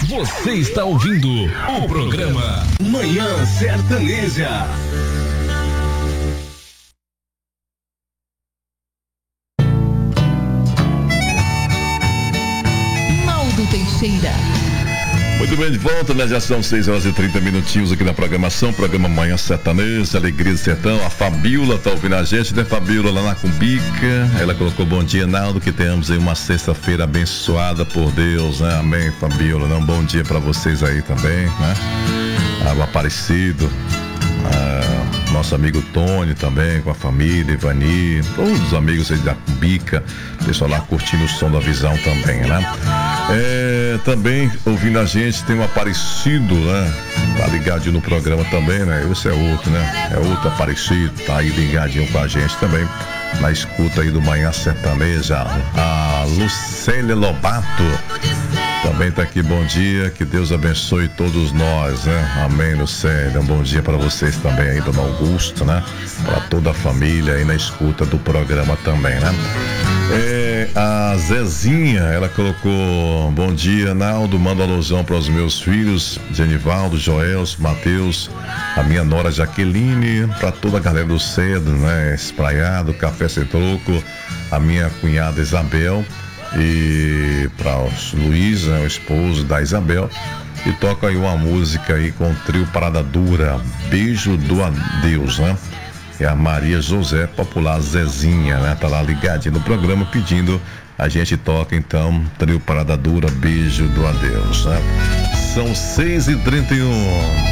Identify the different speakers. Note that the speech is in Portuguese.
Speaker 1: Você está ouvindo o programa Manhã Sertaneja.
Speaker 2: Naldo Teixeira.
Speaker 3: Muito bem, de volta, né? Já são 6h30 aqui na programação, programa Manhã Sertaneja, Alegria do Sertão. A Fabiola tá ouvindo a gente, né? Fabiola lá na Cumbica, ela colocou bom dia, Naldo, que tenhamos aí uma sexta-feira abençoada por Deus, né? Amém, Fabiola, né? Um bom dia pra vocês aí também, né? O Aparecido, nosso amigo Tony também, com a família, Ivani, todos os amigos aí da Cumbica, pessoal lá curtindo o som da Visão também, né? Também ouvindo a gente tem um Aparecido, né? Tá ligadinho no programa também, né? Esse é outro, né? É outro Aparecido, tá aí ligadinho com a gente também, na escuta aí do Manhã Sertaneja. A Lucélia Lobato também tá aqui, bom dia, que Deus abençoe todos nós, né? Amém, Lucélia, um bom dia para vocês também aí, Dona Augusto, né? Para toda a família aí na escuta do programa também, né? A Zezinha, ela colocou bom dia, Naldo, mando alusão para os meus filhos, Genivaldo, Joelso, Matheus, a minha nora Jaqueline, para toda a galera do Cedo, né? Espraiado, Café Sem Troco, a minha cunhada Isabel e para o Luiz, né, o esposo da Isabel, e toca aí uma música aí com o trio Parada Dura, Beijo do Adeus, né? É a Maria José, popular Zezinha, né? Tá lá ligadinho no programa pedindo, a gente toca então, trio Parada Dura, Beijo do Adeus, né? São 6h31.